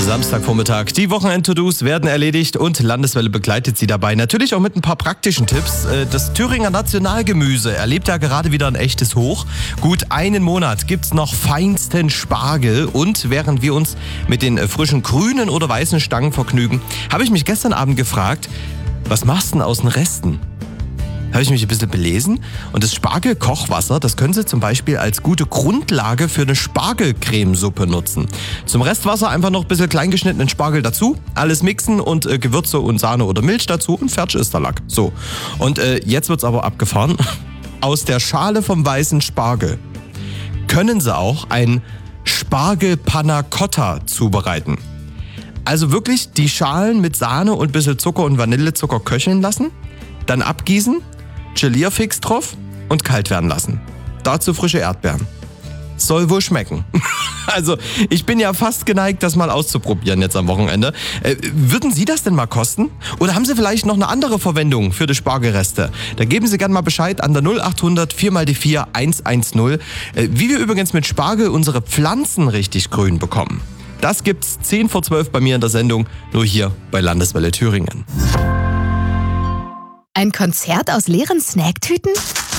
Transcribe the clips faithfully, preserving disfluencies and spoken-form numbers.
Samstagvormittag. Die Wochenend-To-Dos werden erledigt und Landeswelle begleitet Sie dabei. Natürlich auch mit ein paar praktischen Tipps. Das Thüringer Nationalgemüse erlebt ja gerade wieder ein echtes Hoch. Gut einen Monat gibt's noch feinsten Spargel. Und während wir uns mit den frischen grünen oder weißen Stangen vergnügen, habe ich mich gestern Abend gefragt, was machst du denn aus den Resten? Habe ich mich ein bisschen belesen und das Spargelkochwasser, das können Sie zum Beispiel als gute Grundlage für eine Spargelcremesuppe nutzen. Zum Restwasser einfach noch ein bisschen kleingeschnittenen Spargel dazu, alles mixen und äh, Gewürze und Sahne oder Milch dazu und fertig ist der Lack. So, und äh, jetzt wird's aber abgefahren. Aus der Schale vom weißen Spargel können Sie auch ein Spargel-Panna Cotta zubereiten. Also wirklich die Schalen mit Sahne und ein bisschen Zucker und Vanillezucker köcheln lassen, dann abgießen, Gelierfix drauf und kalt werden lassen. Dazu frische Erdbeeren. Soll wohl schmecken. Also, ich bin ja fast geneigt, das mal auszuprobieren jetzt am Wochenende. Äh, würden Sie das denn mal kosten? Oder haben Sie vielleicht noch eine andere Verwendung für die Spargelreste? Da geben Sie gerne mal Bescheid an der null acht hundert vier mal die vier eins eins null. Äh, wie wir übrigens mit Spargel unsere Pflanzen richtig grün bekommen. Das gibt's zehn vor zwölf bei mir in der Sendung, nur hier bei Landeswelle Thüringen. Ein Konzert aus leeren Snacktüten?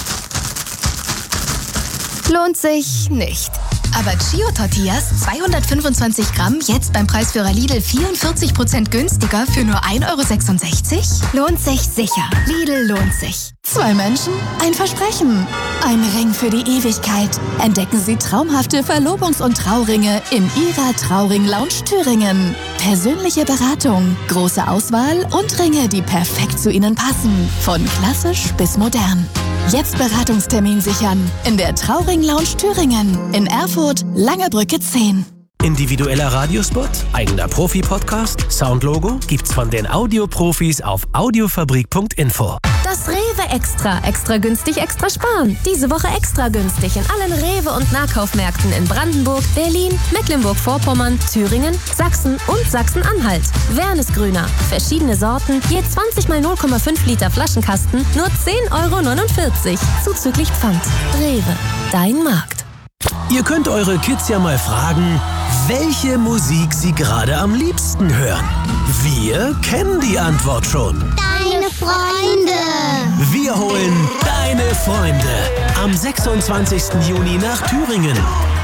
Lohnt sich nicht. Aber Chio-Tortillas, zweihundertfünfundzwanzig Gramm, jetzt beim Preisführer Lidl vierundvierzig Prozent günstiger für nur ein Euro sechsundsechzig? Lohnt sich sicher. Lidl lohnt sich. Zwei Menschen, ein Versprechen. Ein Ring für die Ewigkeit. Entdecken Sie traumhafte Verlobungs- und Trauringe in Ihrer Trauring-Lounge Thüringen. Persönliche Beratung, große Auswahl und Ringe, die perfekt zu Ihnen passen. Von klassisch bis modern. Jetzt Beratungstermin sichern. In der Trauring Lounge Thüringen. In Erfurt, Langebrücke zehn. Individueller Radiospot, eigener Profi-Podcast, Soundlogo gibt's von den Audioprofis auf audiofabrik punkt info. Das Rewe Extra. Extra günstig, extra sparen. Diese Woche extra günstig in allen Rewe- und Nahkaufmärkten in Brandenburg, Berlin, Mecklenburg-Vorpommern, Thüringen, Sachsen und Sachsen-Anhalt. Wernesgrüner. Verschiedene Sorten, je zwanzig mal null Komma fünf Liter Flaschenkasten, nur zehn Euro neunundvierzig. Zuzüglich Pfand. Rewe. Dein Markt. Ihr könnt eure Kids ja mal fragen, welche Musik sie gerade am liebsten hören. Wir kennen die Antwort schon. Deine Freunde. Wir holen deine Freunde am sechsundzwanzigsten Juni nach Thüringen.